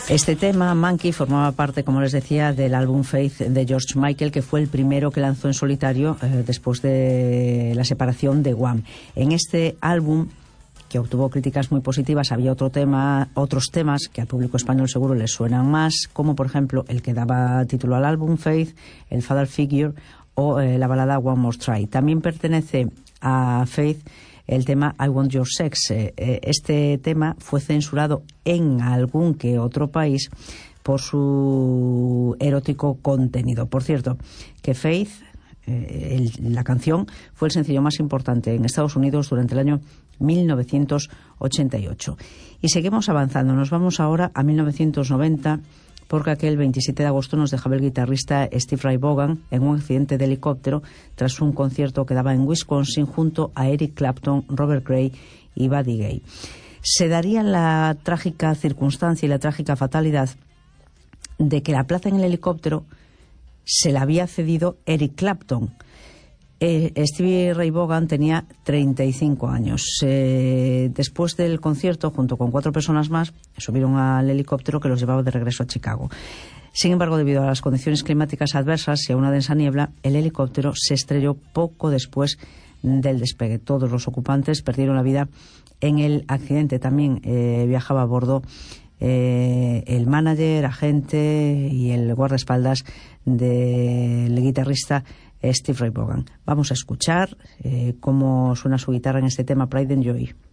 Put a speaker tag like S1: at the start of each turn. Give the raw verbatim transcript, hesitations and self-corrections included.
S1: Este tema, Monkey, formaba parte, como les decía, del álbum Faith de George Michael, que fue el primero que lanzó en solitario eh, después de la separación de Wham. En este álbum, que obtuvo críticas muy positivas, había otro tema, otros temas que al público español seguro les suenan más, como por ejemplo el que daba título al álbum, Faith, el Father Figure o eh, la balada One More Try. También pertenece a Faith el tema I Want Your Sex. Este tema fue censurado en algún que otro país por su erótico contenido. Por cierto, que Faith, eh, el, la canción, fue el sencillo más importante en Estados Unidos durante el año mil novecientos ochenta y ocho. Y seguimos avanzando. Nos vamos ahora a mil novecientos noventa, porque aquel veintisiete de agosto nos dejaba el guitarrista Steve Ray Vaughan en un accidente de helicóptero tras un concierto que daba en Wisconsin junto a Eric Clapton, Robert Cray y Buddy Guy. Se daría la trágica circunstancia y la trágica fatalidad de que la plaza en el helicóptero se la había cedido Eric Clapton. Eh, Stevie Ray Vaughan tenía treinta y cinco años. Eh, después del concierto, junto con cuatro personas más, subieron al helicóptero que los llevaba de regreso a Chicago. Sin embargo, debido a las condiciones climáticas adversas y a una densa niebla, el helicóptero se estrelló poco después del despegue. Todos los ocupantes perdieron la vida en el accidente. También eh, viajaba a bordo eh, el manager, agente y el guardaespaldas del guitarrista Steve Ray Vaughan. Vamos a escuchar eh, cómo suena su guitarra en este tema, Pride and Joy.